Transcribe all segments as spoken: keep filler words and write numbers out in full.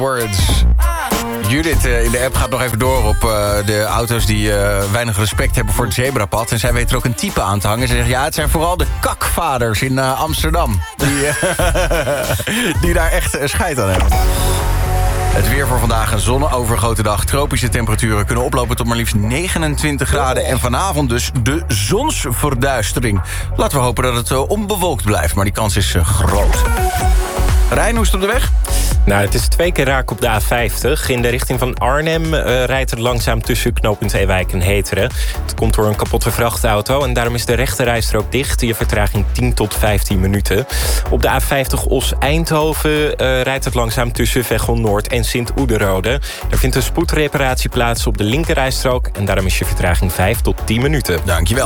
Words. Judith uh, in de app gaat nog even door op uh, de auto's die uh, weinig respect hebben voor het zebrapad. En zij weet er ook een type aan te hangen. Ze zegt, ja, het zijn vooral de kakvaders in uh, Amsterdam. Die, uh, die daar echt uh, scheid aan hebben. Het weer voor vandaag, een zonneovergoten dag. Tropische temperaturen kunnen oplopen tot maar liefst negenentwintig graden. En vanavond dus de zonsverduistering. Laten we hopen dat het uh, onbewolkt blijft, maar die kans is uh, groot. Rijn, hoe is het op de weg? Nou, het is twee keer raak op de A vijftig. In de richting van Arnhem uh, rijdt het langzaam tussen knooppunt Ewijk en Heteren. Het komt door een kapotte vrachtauto en daarom is de rechte rijstrook dicht. Je vertraging tien tot vijftien minuten. Op de A vijftig Os-Eindhoven uh, rijdt het langzaam tussen Veghel Noord en Sint-Oederode. Er vindt een spoedreparatie plaats op de linkerrijstrook en daarom is je vertraging vijf tot tien minuten. Dankjewel.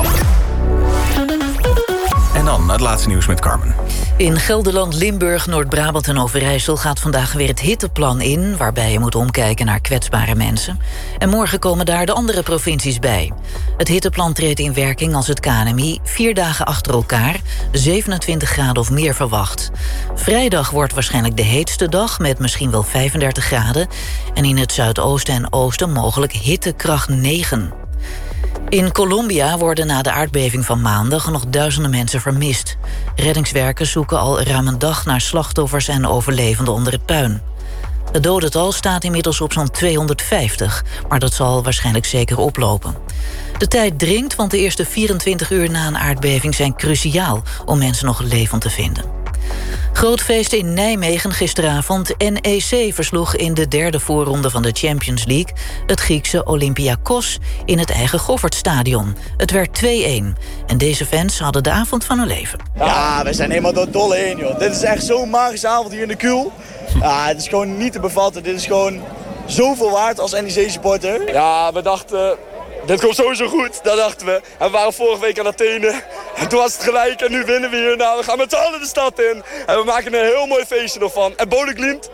En dan het laatste nieuws met Carmen. In Gelderland, Limburg, Noord-Brabant en Overijssel gaat vandaag weer het hitteplan in, waarbij je moet omkijken naar kwetsbare mensen. En morgen komen daar de andere provincies bij. Het hitteplan treedt in werking als het K N M I vier dagen achter elkaar zevenentwintig graden of meer verwacht. Vrijdag wordt waarschijnlijk de heetste dag met misschien wel vijfendertig graden. En in het zuidoosten en oosten mogelijk hittekracht negen. In Colombia worden na de aardbeving van maandag nog duizenden mensen vermist. Reddingswerkers zoeken al ruim een dag naar slachtoffers en overlevenden onder het puin. Het dodental staat inmiddels op zo'n tweehonderdvijftig, maar dat zal waarschijnlijk zeker oplopen. De tijd dringt, want de eerste vierentwintig uur na een aardbeving zijn cruciaal om mensen nog levend te vinden. Groot feest in Nijmegen gisteravond. N E C versloeg in de derde voorronde van de Champions League het Griekse Olympiakos in het eigen Goffertstadion. Het werd twee-een. En deze fans hadden de avond van hun leven. Ja, we zijn helemaal door het dolle heen, joh. Dit is echt zo'n magische avond hier in de Kuil. Ja, het is gewoon niet te bevatten. Dit is gewoon zoveel waard als N E C-supporter. Ja, we dachten, dit komt sowieso goed. Dat dachten we. En we waren vorige week aan Athene. En toen was het gelijk en nu winnen we hier. Nou, we gaan met z'n allen de stad in. En we maken er een heel mooi feestje nog van. En Bode Glimt,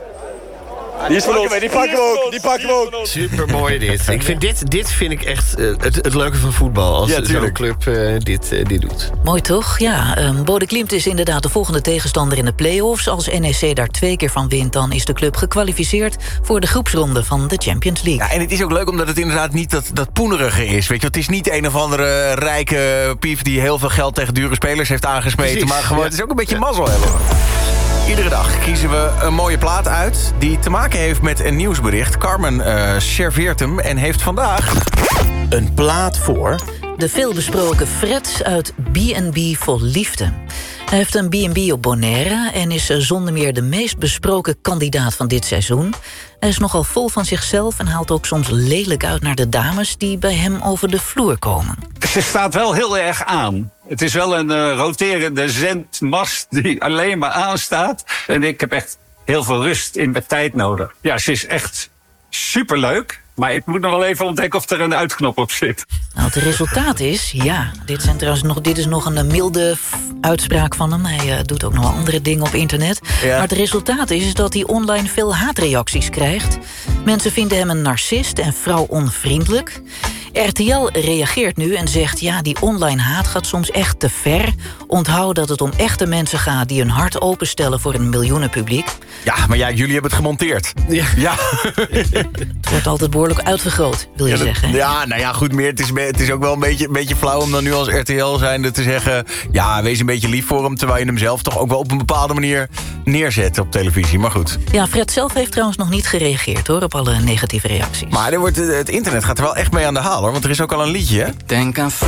die is van ons. Die pakken we ook. Die pakken we ook. Super mooi dit. Ik vind dit, dit vind ik echt uh, het, het leuke van voetbal. Als ja, zo'n club uh, dit, uh, dit doet. Mooi toch? Ja, um, Bode Glimt is inderdaad de volgende tegenstander in de play-offs. Als N E C daar twee keer van wint, dan is de club gekwalificeerd voor de groepsronde van de Champions League. Ja, en het is ook leuk omdat het inderdaad niet dat, dat poenerige is. Weet je, het is niet een of andere rijke pief die heel veel geld tegen dure spelers heeft aangesmeten. Precies, maar gewoon, ja. Het is ook een beetje ja. mazzel hebben. Iedere dag kiezen we een mooie plaat uit die te maken heeft met een nieuwsbericht. Carmen uh, serveert hem en heeft vandaag een plaat voor de veelbesproken Fred uit B en B Vol Liefde. Hij heeft een B en B op Bonaire en is zonder meer de meest besproken kandidaat van dit seizoen. Hij is nogal vol van zichzelf en haalt ook soms lelijk uit naar de dames die bij hem over de vloer komen. Ze staat wel heel erg aan. Het is wel een uh, roterende zendmast die alleen maar aanstaat. En ik heb echt heel veel rust in mijn tijd nodig. Ja, ze is echt superleuk. Maar ik moet nog wel even ontdekken of er een uitknop op zit. Nou, het resultaat is, ja, dit, zijn trouwens nog, dit is nog een milde f- uitspraak van hem. Hij uh, doet ook nog wel andere dingen op internet. Ja. Maar het resultaat is, is dat hij online veel haatreacties krijgt. Mensen vinden hem een narcist en vrouwonvriendelijk. R T L reageert nu en zegt, ja, die online haat gaat soms echt te ver. Onthoud dat het om echte mensen gaat die hun hart openstellen voor een miljoenenpubliek. Ja, maar ja, jullie hebben het gemonteerd. Ja. ja. Het wordt altijd behoorlijk uitvergroot, wil je ja, dat, zeggen. Ja, nou ja, goed, meer. Het is, het is ook wel een beetje, een beetje flauw om dan nu als R T L zijnde te zeggen, ja, wees een beetje lief voor hem, terwijl je hem zelf toch ook wel op een bepaalde manier neerzet op televisie. Maar goed. Ja, Fred zelf heeft trouwens nog niet gereageerd, hoor, op alle negatieve reacties. Maar er wordt, het internet gaat er wel echt mee aan de haal, hoor, want er is ook al een liedje, hè? Denk aan